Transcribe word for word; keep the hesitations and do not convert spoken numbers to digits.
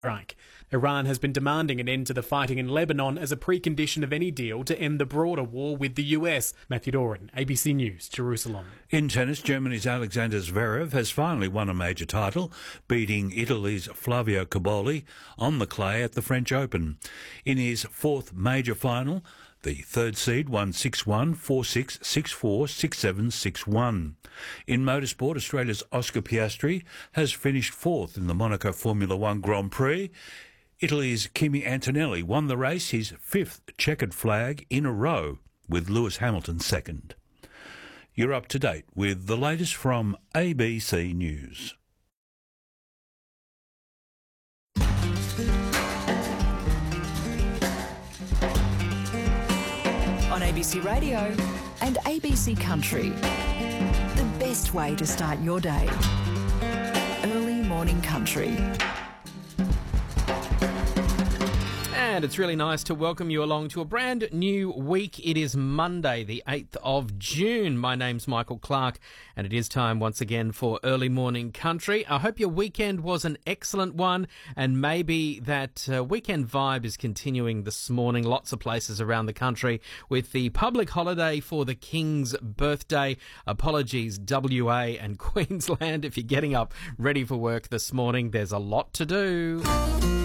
strike. Iran has been demanding an end to the fighting in Lebanon as a precondition of any deal to end the broader war with the U S. Matthew Doran, A B C News, Jerusalem. In tennis, Germany's Alexander Zverev has finally won a major title, beating Italy's Flavio Cobolli on the clay at the French Open. In his fourth major final, the third seed won six one, four six, six four, six seven, six one. In motorsport, Australia's Oscar Piastri has finished fourth in the Monaco Formula One Grand Prix. Italy's Kimi Antonelli won the race, his fifth checkered flag in a row, with Lewis Hamilton second. You're up to date with the latest from A B C News. On A B C Radio and A B C Country. The best way to start your day. Early morning country. And it's really nice to welcome you along to a brand new week. It is Monday, the eighth of June. My name's Michael Clark, and it is time once again for Early Morning Country. I hope your weekend was an excellent one, and maybe that uh, weekend vibe is continuing this morning. Lots of places around the country with the public holiday for the King's birthday. Apologies, W A and Queensland, if you're getting up ready for work this morning. There's a lot to do.